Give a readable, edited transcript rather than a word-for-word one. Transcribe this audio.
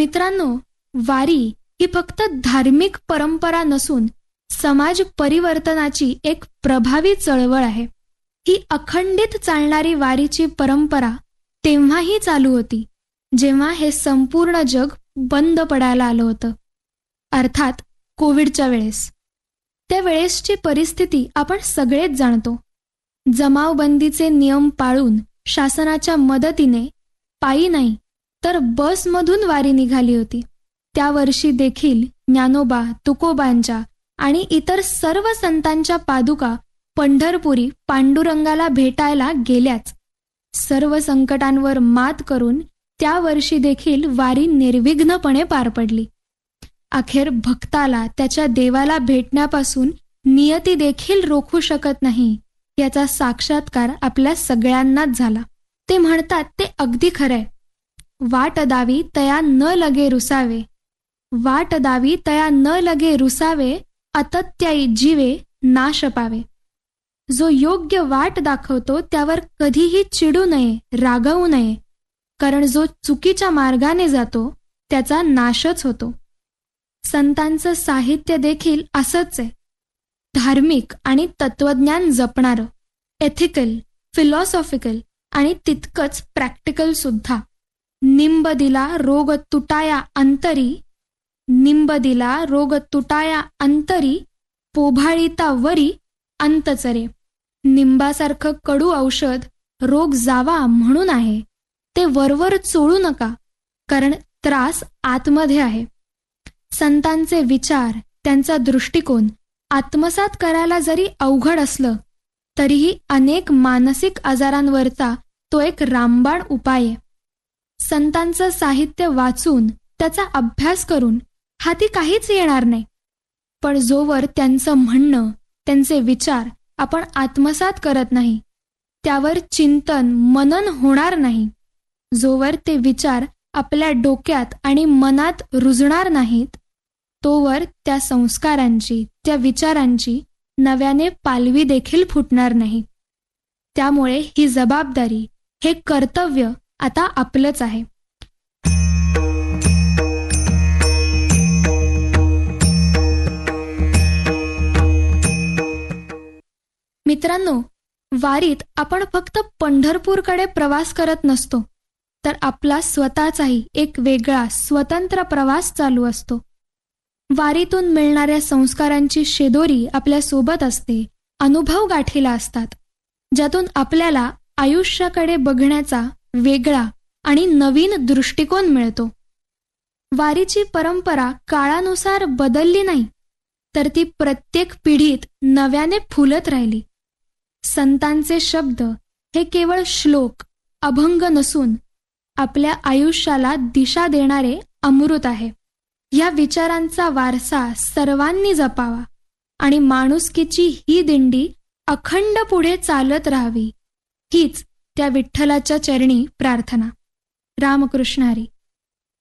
मित्रांनो, वारी ही फक्त धार्मिक परंपरा नसून समाज परिवर्तनाची एक प्रभावी चळवळ आहे. ही अखंडित चालणारी वारीची परंपरा तेव्हाही चालू होती जेव्हा हे संपूर्ण जग बंद पडायला आलं होतं, अर्थात कोविडच्या वेळेस. त्या वेळेसची परिस्थिती आपण सगळेच जाणतो. जमावबंदीचे नियम पाळून शासनाच्या मदतीने पायी नाही तर बसमधून वारी निघाली होती. त्या वर्षी देखील ज्ञानोबा, तुकोबांच्या आणि इतर सर्व संतांच्या पादुका पंढरपुरी पांडुरंगाला भेटायला गेल्याच. सर्व संकटांवर मात करून त्या वर्षी देखील वारी निर्विघ्नपणे पार पडली. अखेर भक्ताला त्याच्या देवाला भेटण्यापासून नियती देखील रोखू शकत नाही याचा साक्षात्कार आपल्या सगळ्यांनाच झाला. ते म्हणतात ते अगदी खरंय. वाट दावी तया न लगे रुसावे, वाट दावी तया न लगे रुसावे, अतत्याई जीवे नाश पावे. जो योग्य वाट दाखवतो त्यावर कधीही चिडू नये, रागवू नये, कारण जो चुकीच्या मार्गाने जातो त्याचा नाशच होतो. संतांचं साहित्य देखील असंच आहे. धार्मिक आणि तत्वज्ञान जपणारं, एथिकल, फिलॉसॉफिकल आणि तितकंच प्रॅक्टिकल सुद्धा. निंब दिला रोग तुटाया अंतरी, निंब दिला रोग तुटाया अंतरी, पोभाळीता वरी अंतचरे. निंबासारखं कडू औषध रोग जावा म्हणून आहे, ते वरवर चोळू नका, कारण त्रास आतमध्ये आहे. संतांचे विचार, त्यांचा दृष्टिकोन आत्मसात करायला जरी अवघड असलं तरीही अनेक मानसिक आजारांवरचा तो एक रामबाण उपाय आहे. संतांचं साहित्य वाचून त्याचा अभ्यास करून हाती काहीच येणार नाही, पण जोवर त्यांचं म्हणणं, त्यांचे विचार आपण आत्मसात करत नाही, त्यावर चिंतन, मनन होणार नाही, जोवर ते विचार आपल्या डोक्यात आणि मनात रुजणार नाहीत, तोवर त्या संस्कारांची, त्या विचारांची नव्याने पालवी देखील फुटणार नाही. त्यामुळे ही जबाबदारी, हे कर्तव्य आता आपलंच आहे. मित्रांनो, वारीत आपण फक्त पंढरपूरकडे प्रवास करत नसतो, तर आपला स्वतःचाही एक वेगळा स्वतंत्र प्रवास चालू असतो. वारीतून मिळणाऱ्या संस्कारांची शेदोरी आपल्या सोबत असते, अनुभव गाठीला असतात, ज्यातून आपल्याला आयुष्याकडे बघण्याचा वेगळा आणि नवीन दृष्टिकोन मिळतो. वारीची परंपरा काळानुसार बदलली नाही, तर ती प्रत्येक पिढीत नव्याने फुलत राहिली. संतांचे शब्द हे केवळ श्लोक, अभंग नसून आपल्या आयुष्याला दिशा देणारे अमृत आहे. या विचारांचा वारसा सर्वांनी जपावा आणि माणुसकीची ही दिंडी अखंड पुढे चालत राहावी, हीच त्या विठ्ठलाच्या चरणी प्रार्थना. रामकृष्ण हरी.